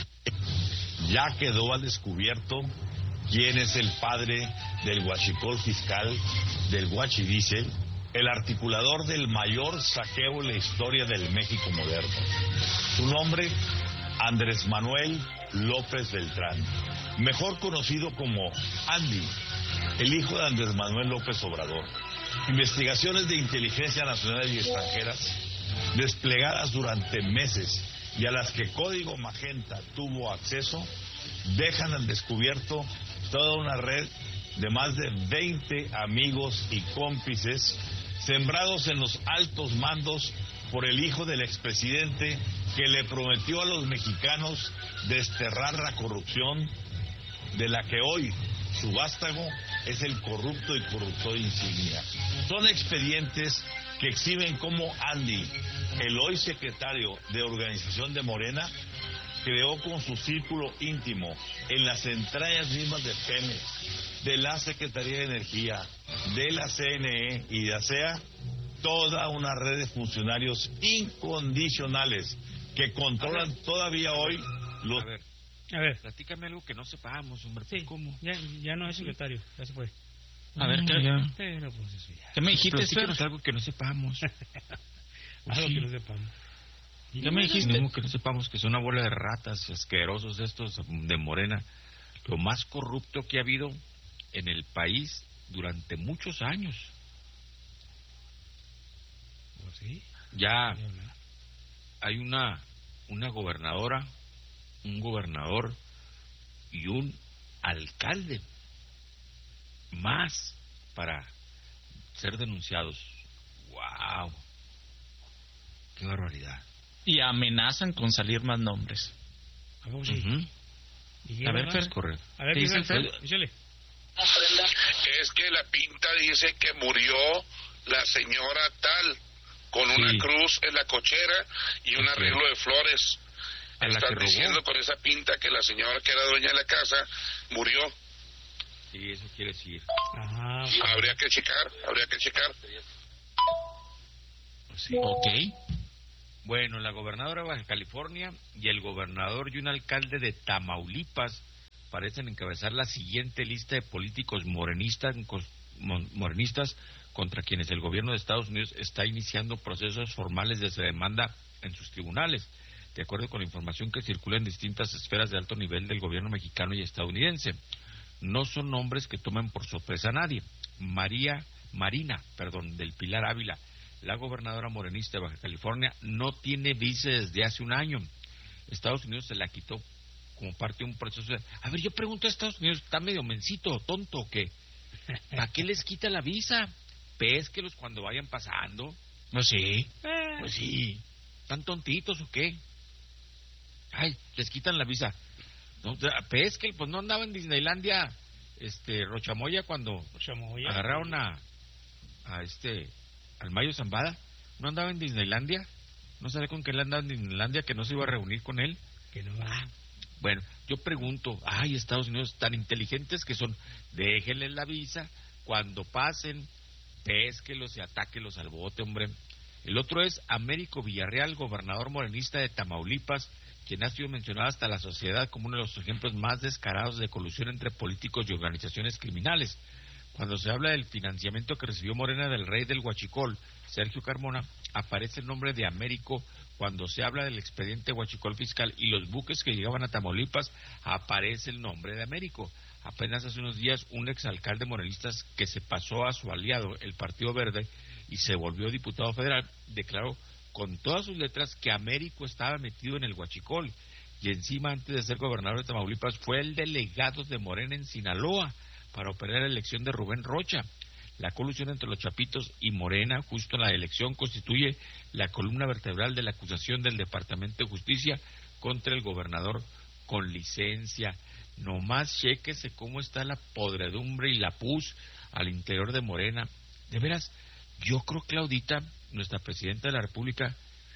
Ya quedó al descubierto quién es el padre del huachicol fiscal, del huachidiesel, el articulador del mayor saqueo en la historia del México moderno. Su nombre, Andrés Manuel López Beltrán, mejor conocido como Andy, el hijo de Andrés Manuel López Obrador. Investigaciones de inteligencia nacional y extranjeras, desplegadas durante meses y a las que Código Magenta tuvo acceso, dejan al descubierto toda una red de más de 20 amigos y cómplices sembrados en los altos mandos por el hijo del expresidente que le prometió a los mexicanos desterrar la corrupción, de la que hoy su vástago es el corrupto y corruptor insignia. Son expedientes que exhiben cómo Andy, el hoy secretario de organización de Morena, creó con su círculo íntimo, en las entrañas mismas de Pemex, de la Secretaría de Energía, de la CNE y de ASEA, toda una red de funcionarios incondicionales que controlan todavía hoy los... A ver, platícame algo que no sepamos, hombre. Sí, ¿cómo? Ya no es secretario, ya se fue. A ver, ¿qué me dijiste? Platícanos algo que no sepamos. Algo que no sepamos. ¿Qué me dijiste? Que no sepamos que son una bola de ratas asquerosos estos de Morena. Lo más corrupto que ha habido en el país durante muchos años. ¿Sí? Ya hay una gobernadora, un gobernador y un alcalde más para ser denunciados. ¡Wow! ¡Qué barbaridad! Y amenazan con salir más nombres. A ver, Fer, corre. A ver, dice Fer, échale. Es que la pinta dice que murió la señora tal con una cruz en la cochera y un arreglo de flores. Están diciendo con esa pinta que la señora que era dueña de la casa murió. Sí, eso quiere decir. Ajá. Habría que checar. Sí. Ok. Bueno, la gobernadora de Baja California y el gobernador y un alcalde de Tamaulipas parecen encabezar la siguiente lista de políticos morenistas contra quienes el gobierno de Estados Unidos está iniciando procesos formales de demanda en sus tribunales, de acuerdo con la información que circula en distintas esferas de alto nivel del gobierno mexicano y estadounidense. No son nombres que tomen por sorpresa a nadie. Marina, del Pilar Ávila, la gobernadora morenista de Baja California, no tiene visa desde hace un año. Estados Unidos se la quitó como parte de un proceso de... A ver, yo pregunto a Estados Unidos, ¿está medio mencito, tonto o qué? ¿Para qué les quita la visa? Pésquelos cuando vayan pasando. No, sí. Pues sí. ¿Están tontitos o qué? Ay, les quitan la visa. No, pesque, pues no andaba en Disneylandia Rochamoya cuando agarraron al Mayo Zambada. No andaba en Disneylandia. No sabía con qué él andaba en Disneylandia, que no se iba a reunir con él. Que no. Bueno, yo pregunto, Estados Unidos tan inteligentes que son, déjenles la visa, cuando pasen, pésquelos y atáquelos al bote, hombre. El otro es Américo Villarreal, gobernador morenista de Tamaulipas, quien ha sido mencionado hasta la sociedad como uno de los ejemplos más descarados de colusión entre políticos y organizaciones criminales. Cuando se habla del financiamiento que recibió Morena del rey del Huachicol, Sergio Carmona, aparece el nombre de Américo. Cuando se habla del expediente Huachicol fiscal y los buques que llegaban a Tamaulipas, aparece el nombre de Américo. Apenas hace unos días, un exalcalde morenista que se pasó a su aliado, el Partido Verde, y se volvió diputado federal, declaró con todas sus letras que Américo estaba metido en el Huachicol, y encima, antes de ser gobernador de Tamaulipas, fue el delegado de Morena en Sinaloa para operar la elección de Rubén Rocha. La colusión entre los Chapitos y Morena, justo en la elección, constituye la columna vertebral de la acusación del Departamento de Justicia contra el gobernador con licencia. Nomás chéquese cómo está la podredumbre y la pus al interior de Morena. De veras, yo creo, Claudita, nuestra presidenta de la República,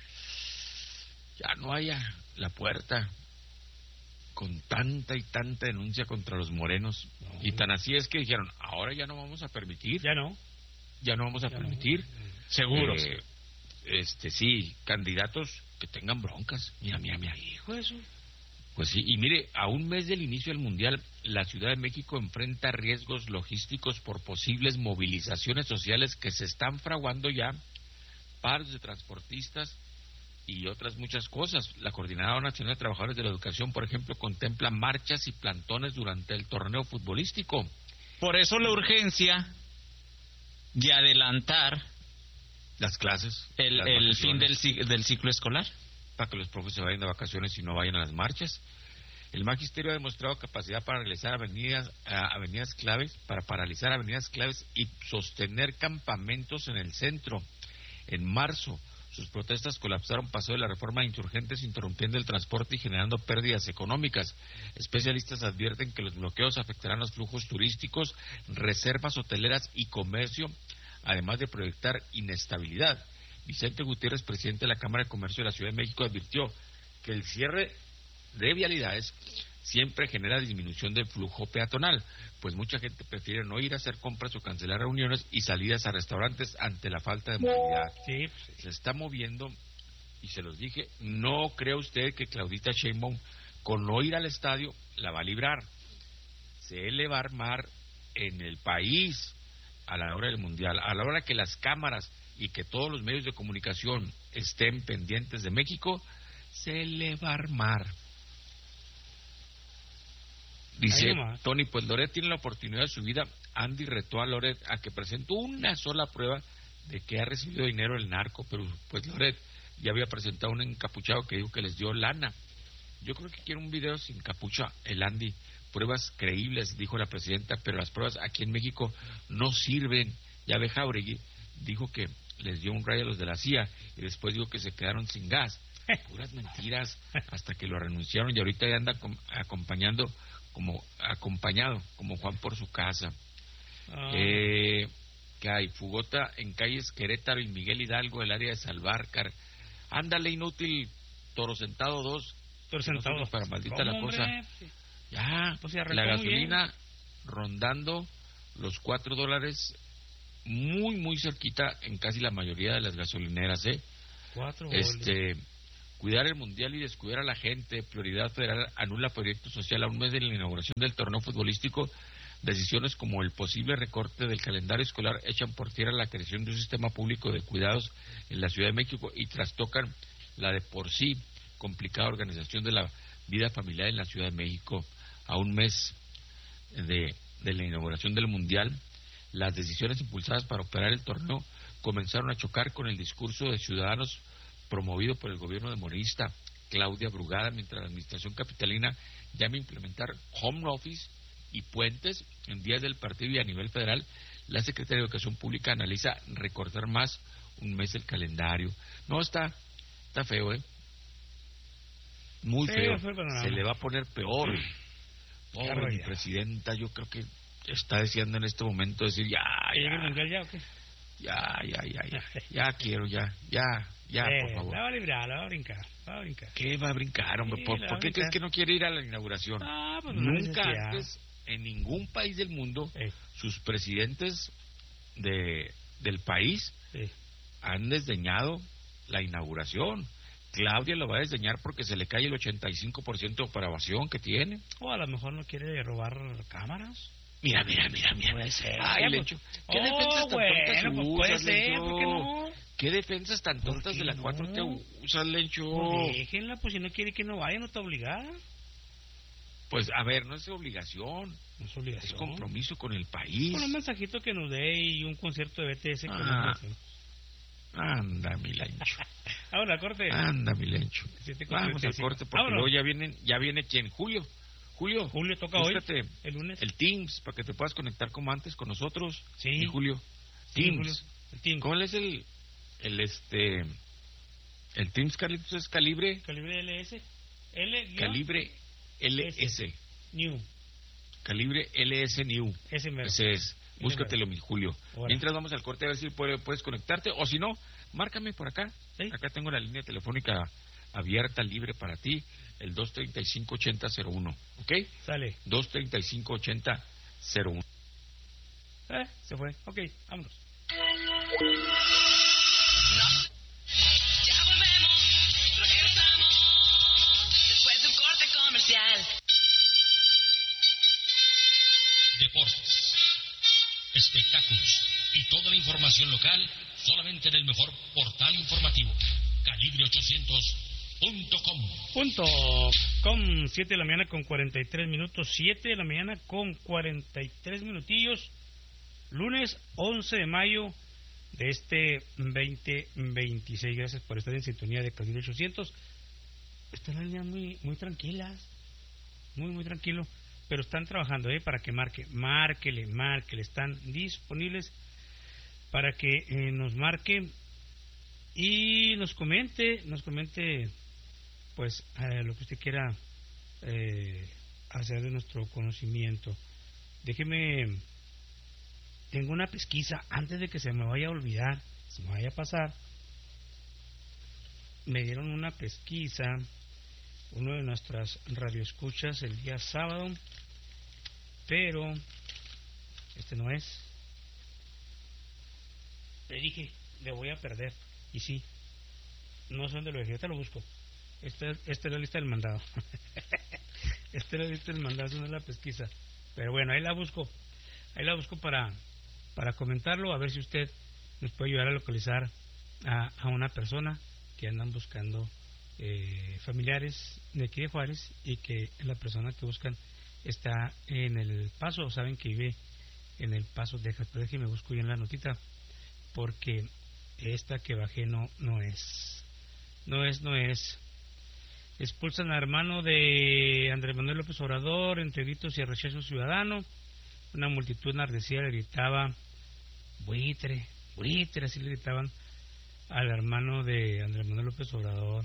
ya no haya la puerta con tanta y tanta denuncia contra los morenos. No. Y tan así es que dijeron, ahora ya no vamos a permitir. Ya no vamos a permitir. Seguro. Sí, candidatos que tengan broncas. Mira. Hijo de eso. Pues sí, y mire, a un mes del inicio del Mundial, la Ciudad de México enfrenta riesgos logísticos por posibles movilizaciones sociales que se están fraguando ya, paros de transportistas y otras muchas cosas. La Coordinadora Nacional de Trabajadores de la Educación, por ejemplo, contempla marchas y plantones durante el torneo futbolístico. Por eso la urgencia de adelantar las clases, el fin del ciclo escolar, para que los profes se vayan de vacaciones y no vayan a las marchas. El magisterio ha demostrado capacidad para realizar avenidas claves, para paralizar avenidas claves y sostener campamentos en el centro. En marzo, sus protestas colapsaron paso de la reforma de insurgentes, interrumpiendo el transporte y generando pérdidas económicas. Especialistas advierten que los bloqueos afectarán los flujos turísticos, reservas hoteleras y comercio, además de proyectar inestabilidad. Vicente Gutiérrez, presidente de la Cámara de Comercio de la Ciudad de México, advirtió que el cierre de vialidades siempre genera disminución del flujo peatonal, pues mucha gente prefiere no ir a hacer compras o cancelar reuniones y salidas a restaurantes ante la falta de movilidad. Sí. Se está moviendo, y se los dije, no cree usted que Claudita Sheinbaum con no ir al estadio la va a librar. Se le va a armar en el país a la hora del Mundial, a la hora que las cámaras y que todos los medios de comunicación estén pendientes de México, se le va a armar. Dice Tony, pues Loret tiene la oportunidad de su vida. Andy retó a Loret a que presentó una sola prueba de que ha recibido dinero del narco, pero pues Loret ya había presentado un encapuchado que dijo que les dio lana. Yo creo que quiere un video sin capucha el Andy. Pruebas creíbles, dijo la presidenta, pero las pruebas aquí en México no sirven. Ya ve Jauregui dijo que les dio un rayo a los de la CIA y después dijo que se quedaron sin gas. Puras mentiras, hasta que lo renunciaron y ahorita ya anda acompañado como Juan por su casa. Que hay Fugota en calles Querétaro y Miguel Hidalgo, el área de Salvarcar. Ándale, inútil, Toro Sentado 2. Toro Sentado 2. Para maldita la cosa. Ya, pues la gasolina rondando los $4, muy, muy cerquita en casi la mayoría de las gasolineras, $4. Cuidar el mundial y descuidar a la gente. Prioridad Federal anula proyecto social a un mes de la inauguración del torneo futbolístico. Decisiones como el posible recorte del calendario escolar echan por tierra la creación de un sistema público de cuidados en la Ciudad de México y trastocan la de por sí complicada organización de la vida familiar en la Ciudad de México. A un mes de la inauguración del mundial, las decisiones impulsadas para operar el torneo comenzaron a chocar con el discurso de ciudadanos promovido por el gobierno de morenista Claudia Brugada, mientras la administración capitalina llama a implementar home office y puentes en días del partido. Y a nivel federal, la Secretaría de Educación Pública analiza recortar más un mes el calendario. No, está feo, muy feo. Se le va a poner peor. Pobre mi presidenta, yo creo que está deseando en este momento decir ya quiero, por favor. La va a librar, la va a brincar. ¿Qué va a brincar, hombre? Sí, ¿Por qué crees que no quiere ir a la inauguración? Pues nunca antes, en ningún país del mundo, sus presidentes del país han desdeñado la inauguración. Claudia lo va a desdeñar porque se le cae el 85% de aprobación que tiene. O a lo mejor no quiere robar cámaras. Mira. Puede ser. Ay, Lencho. ¿Qué defensas tan tontas puede usas, ser, Lencho? ¿por qué no? ¿Qué defensas tan tontas de la 4T usas, Lencho? Pues déjenla, pues si no quiere que no vaya, no está obligada. Pues, a ver, no es obligación. No es obligación. Es compromiso con el país. Con un mensajito que nos dé y un concierto de BTS. Anda, mi Lencho. Ahora, corte. Anda, mi Lencho. Vamos al corte porque luego ya viene ¿quién? Julio, toca búscate hoy, el lunes. El Teams, para que te puedas conectar como antes con nosotros. Sí. Y Julio. Sí, Teams. Julio. El Teams. ¿Cómo es el Teams, Carlitos? ¿Es Calibre? Calibre LS. Calibre LS. New. Calibre LS New. Ese es. Búscatelo, mi Julio. Ahora. Mientras vamos al corte a ver si puedes conectarte. O si no, márcame por acá. ¿Sí? Acá tengo la línea telefónica abierta, libre para ti. El 235-8001. ¿Ok? Sale. 235-8001. Se fue. Ok, vámonos. Ya volvemos, regresamos después de un corte comercial. Deportes, espectáculos y toda la información local solamente en el mejor portal informativo, calibre800.com. 7 de la mañana con 43 minutos, 7 de la mañana con 43 minutillos, lunes 11 de mayo de este 2026. Gracias por estar en sintonía de Calibre 800. Están las líneas muy tranquilas, muy tranquilo, pero están trabajando para que márquele, están disponibles para que nos marque y nos comente pues lo que usted quiera hacer de nuestro conocimiento. Déjeme, tengo una pesquisa antes de que se me vaya a olvidar, se me vaya a pasar. Me dieron una pesquisa uno de nuestras radioescuchas el día sábado, pero este no es. Le dije, le voy a perder, y sí, no sé dónde lo dejé, te lo busco. Esta es la lista del mandado. Esta es la lista del mandado, no es la pesquisa. Pero bueno, ahí la busco para comentarlo, a ver si usted nos puede ayudar a localizar a una persona que andan buscando familiares de aquí de Juárez, y que la persona que buscan está en El Paso, saben que vive en El Paso, Texas. Pero déjeme busco bien la notita, porque esta que bajé no es. Expulsan al hermano de Andrés Manuel López Obrador entre gritos y rechazo ciudadano. Una multitud enardecida le gritaba buitre, así le gritaban al hermano de Andrés Manuel López Obrador.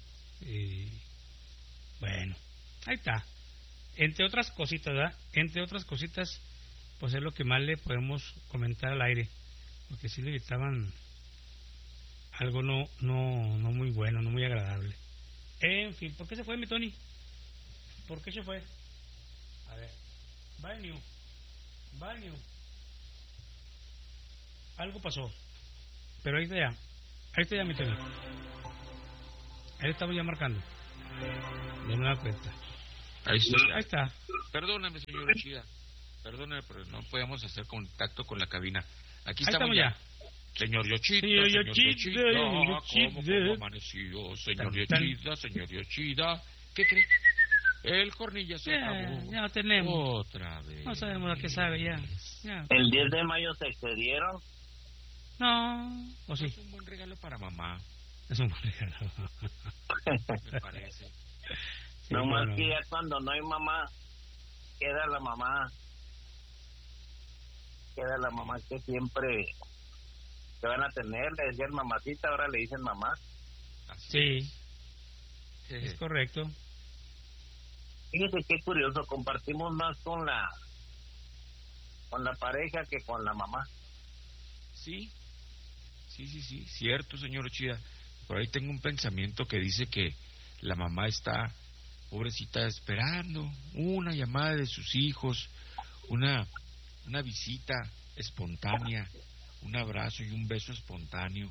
Bueno, ahí está. Entre otras cositas, ¿verdad? Pues es lo que más le podemos comentar al aire, porque sí le gritaban algo no muy bueno, no muy agradable. En fin, ¿por qué se fue mi Tony? ¿Por qué se fue? A ver, va el New. Baño. Algo pasó. Pero ahí está ya mi tema. Ahí estamos ya marcando. De nueva cuenta. Ahí está. Perdóname, señor Yoshida. Perdóname, pero no podemos hacer contacto con la cabina. Aquí estamos ya. Señor Yoshida, señor Yoshida, ¿cómo amaneció? Señor Yoshida, ¿qué cree? El cornilla se acabó. Ya lo tenemos. Otra vez. No sabemos a qué sabe ya. ¿El 10 de mayo se excedieron? No. ¿O sí? Es un buen regalo para mamá. Es un buen regalo. Me parece. Sí, no más que ya cuando no hay mamá, queda la mamá que siempre se van a tener. Le decían mamacita, ahora le dicen mamá. Sí, es correcto. Fíjese qué curioso, compartimos más con la pareja que con la mamá. Sí, cierto, señor Yoshida. Por ahí tengo un pensamiento que dice que la mamá está, pobrecita, esperando una llamada de sus hijos, una visita espontánea, un abrazo y un beso espontáneo,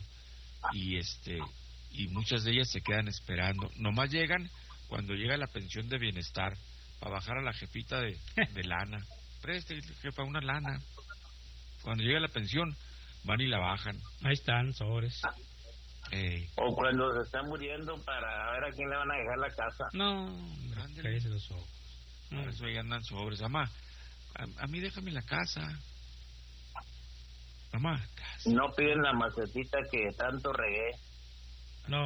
y muchas de ellas se quedan esperando. Nomás llegan cuando llega la pensión de bienestar para bajar a la jefita de lana. Preste, jefa, una lana. Cuando llega la pensión van y la bajan. Ahí están, sobres. O cuando se está muriendo para ver a quién le van a dejar la casa. No, cállese los ojos. Por eso ahí andan sobres. Mamá, a mí déjame la casa. Mamá, casa. No piden la macetita que tanto regué. No.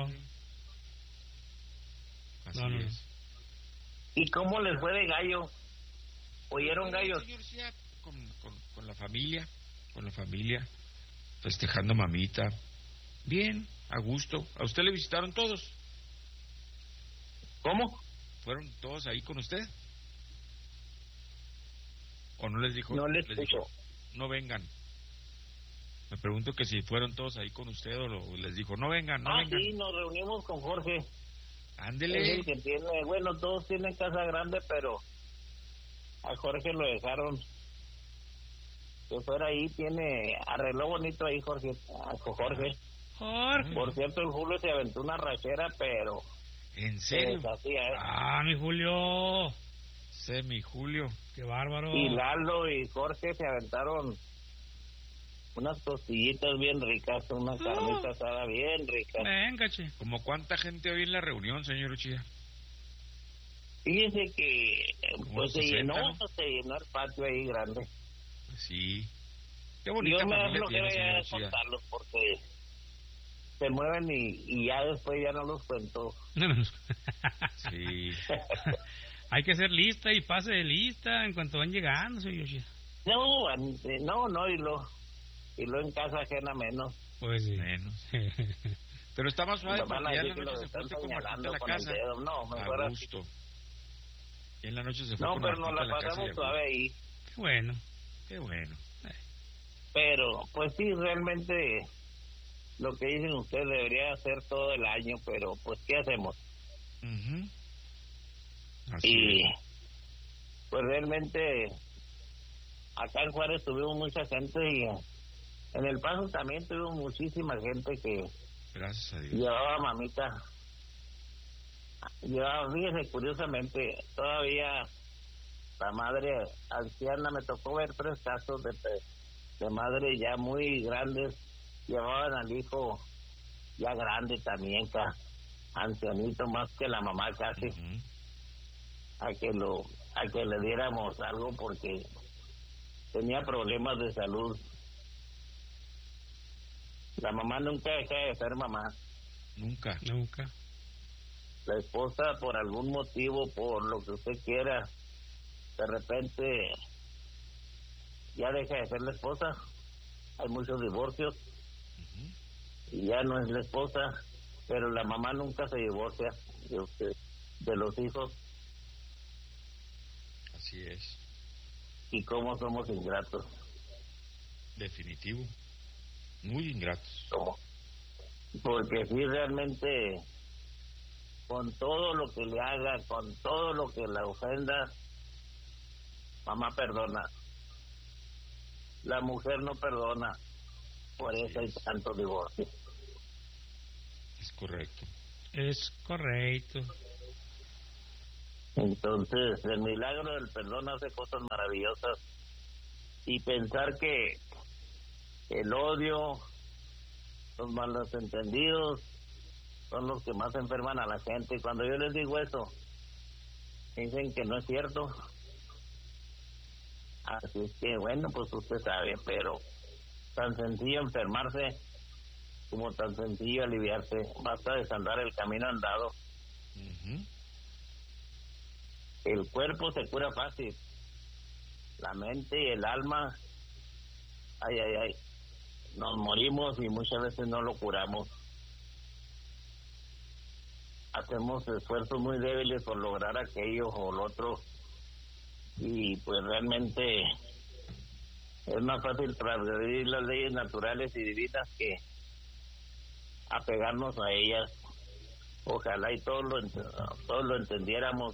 Así es. ¿Y cómo les fue de gallo? ¿Oyeron gallos? Señor, sí, con la familia, festejando mamita. Bien, a gusto. ¿A usted le visitaron todos? ¿Cómo? ¿Fueron todos ahí con usted? ¿O no les dijo? No les dijo. No vengan. Me pregunto que si fueron todos ahí con usted o les dijo, no vengan, no vengan. Sí, nos reunimos con Jorge. Ándele. Es el que tiene, bueno, todos tienen casa grande, pero a Jorge lo dejaron que fuera ahí, arregló bonito ahí Jorge. Por cierto, el Julio se aventó una rachera, pero... ¿En serio? Mi Julio. Mi Julio. Qué bárbaro. Y Lalo y Jorge se aventaron unas costillitas bien ricas, una carnita asada bien rica. Venga, che. ¿Como cuánta gente hoy en la reunión, señor Yoshida? Fíjese que pues se llenó el patio ahí grande. Sí. Qué bonita familia tiene, señor Yoshida. Contarlos porque se mueven y ya después ya no los cuento. Sí. Hay que hacer lista y pase de lista en cuanto van llegando, señor Yoshida. No, y lo en casa ajena menos. Pues sí. Menos. Pero está más suave porque ya en la noche se fue usted con Martita a la casa. No, mejor a gusto. Y en la noche se fue con pero Martita nos a la la casa. pasamos suave ahí. Qué bueno. Pero, pues sí, realmente lo que dicen ustedes debería hacer todo el año, pero pues ¿qué hacemos? Así es. Pues realmente acá en Juárez tuvimos mucha gente y en El Paso también tuvimos muchísima gente que gracias a Dios llevaba mamita. Fíjese, curiosamente, todavía la madre anciana, me tocó ver 3 casos de madre ya muy grandes, llevaban al hijo ya grande también, ancianito, más que la mamá casi, a que le diéramos algo porque tenía problemas de salud. La mamá nunca deja de ser mamá. Nunca. La esposa, por algún motivo, por lo que usted quiera, de repente ya deja de ser la esposa. Hay muchos divorcios y ya no es la esposa, pero la mamá nunca se divorcia de los hijos. Así es. ¿Y cómo somos ingratos? Definitivo. Muy ingratos. ¿Cómo? Porque sí, realmente, con todo lo que le haga, con todo lo que la ofenda, mamá perdona. la mujer no perdona, por eso hay tanto divorcio. Es correcto. Es correcto. Entonces, el milagro del perdón hace cosas maravillosas, y pensar que el odio, los malos entendidos, son los que más enferman a la gente. Y cuando yo les digo eso, dicen que no es cierto. Así es que, bueno, pues usted sabe, pero tan sencillo enfermarse como tan sencillo aliviarse. Basta desandar el camino andado. El cuerpo se cura fácil, la mente y el alma, ay, nos morimos y muchas veces no lo curamos. Hacemos esfuerzos muy débiles por lograr aquello o lo otro, y pues realmente es más fácil transgredir las leyes naturales y divinas que apegarnos a ellas. Ojalá y todos lo entendiéramos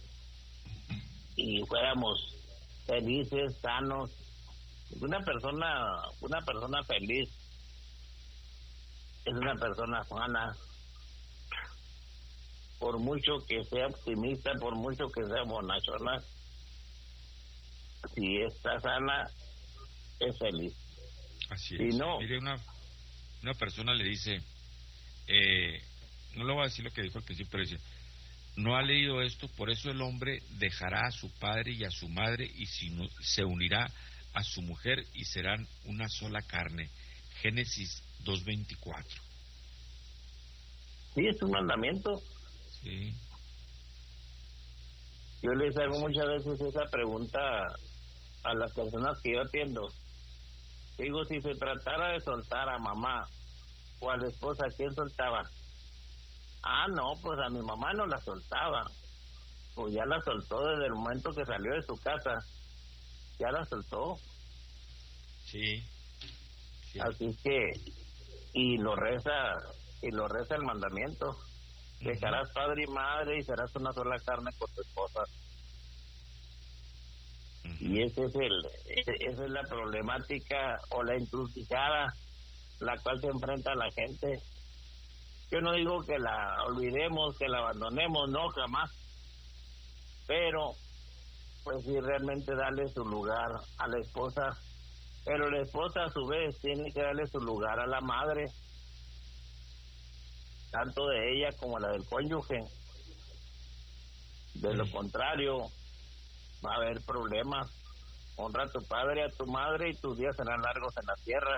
y fuéramos felices, sanos. Una persona feliz es una persona sana, por mucho que sea optimista, por mucho que sea bonachona. Si está sana, es feliz. Así es. Si no, mire, una persona le dice, no le voy a decir lo que dijo al principio, pero dice, no ha leído esto, por eso el hombre dejará a su padre y a su madre y se unirá a su mujer y serán una sola carne. Génesis 2:24. Sí, es un mandamiento. Sí. Yo les hago muchas veces esa pregunta a las personas que yo atiendo. Digo, si se tratara de soltar a mamá o a la esposa, ¿quién soltaba? Ah, no, pues a mi mamá no la soltaba. Pues ya la soltó desde el momento que salió de su casa. Ya la soltó. Sí. Así que, y lo reza el mandamiento. Dejarás padre y madre y serás una sola carne con tu esposa. Y esa es la problemática o la encrucijada la cual se enfrenta la gente. Yo no digo que la olvidemos, que la abandonemos, no, jamás. Pero, pues sí, realmente darle su lugar a la esposa. Pero la esposa, a su vez, tiene que darle su lugar a la madre, tanto de ella como la del cónyuge. De lo contrario, va a haber problemas. Honra a tu padre, a tu madre, y tus días serán largos en la tierra.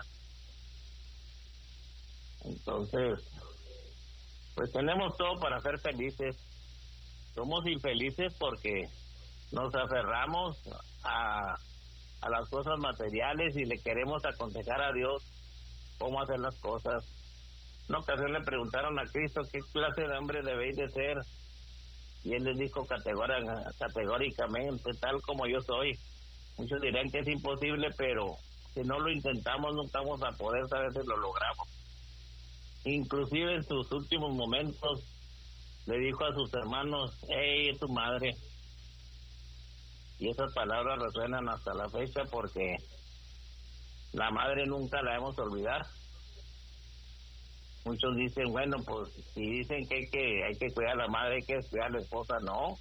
Entonces, pues tenemos todo para ser felices. Somos infelices porque nos aferramos a las cosas materiales y le queremos aconsejar a Dios cómo hacer las cosas. Una ocasión le preguntaron a Cristo qué clase de hombre debéis de ser, y él les dijo categóricamente, tal como yo soy. Muchos dirán que es imposible, pero si no lo intentamos nunca vamos a poder saber si lo logramos. Inclusive en sus últimos momentos le dijo a sus hermanos, es tu madre. Y esas palabras resuenan hasta la fecha, porque la madre nunca la debemos olvidar. Muchos dicen, bueno, pues si dicen que hay que cuidar a la madre, hay que cuidar a la esposa. No,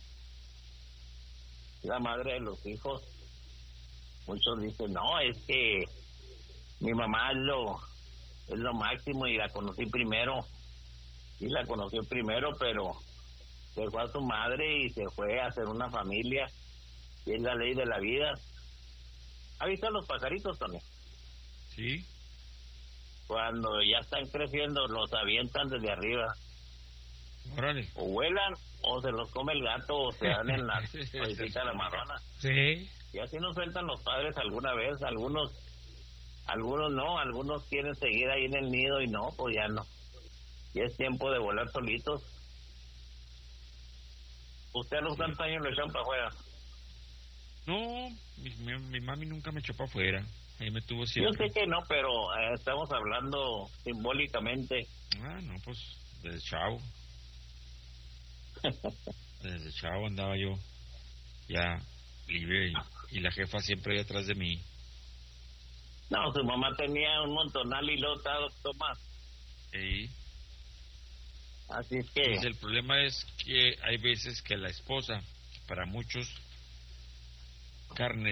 la madre de los hijos. Muchos dicen, no, es que mi mamá es lo máximo y la conocí primero. Sí, la conoció primero, pero dejó a su madre y se fue a hacer una familia, y es la ley de la vida. ¿Ha visto a los pajaritos, Tony? Sí. Cuando ya están creciendo, los avientan desde arriba. Órale. O vuelan, o se los come el gato, o se dan en la ollita de la marrana. Sí. Y así nos sueltan los padres alguna vez. Algunos no, algunos quieren seguir ahí en el nido y no, pues ya no. Ya es tiempo de volar solitos. ¿Usted a los cuántos años lo echan para afuera? No, mi mami nunca me echó para afuera. Ahí me tuvo siempre. Yo sé que no, pero estamos hablando simbólicamente. Ah, no, pues desde chavo. Desde chavo andaba yo ya libre y la jefa siempre ahí atrás de mí. No, su mamá tenía un montonal y luego estaba Tomás. Sí. Así es que... Pues el problema es que hay veces que la esposa, para muchos, carne